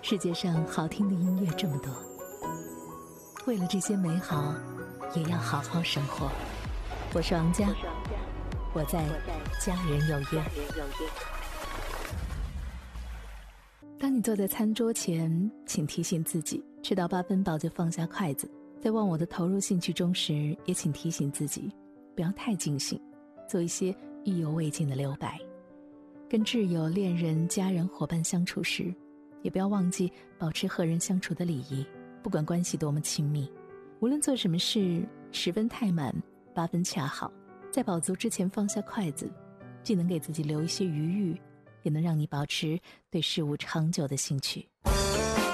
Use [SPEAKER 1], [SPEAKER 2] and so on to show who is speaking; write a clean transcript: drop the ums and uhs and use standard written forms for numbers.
[SPEAKER 1] 世界上好听的音乐这么多，为了这些美好，也要好好生活。我是王佳，我在家人有约。当你坐在餐桌前，请提醒自己，吃到8分饱就放下筷子。在忘我的投入兴趣中时，也请提醒自己，不要太尽兴，做一些意犹未尽的留白。跟挚友、恋人、家人、伙伴相处时，也不要忘记保持和人相处的礼仪。不管关系多么亲密，无论做什么事，10分太满，8分恰好，在饱足之前放下筷子，既能给自己留一些余裕，也能让你保持对事物长久的兴趣。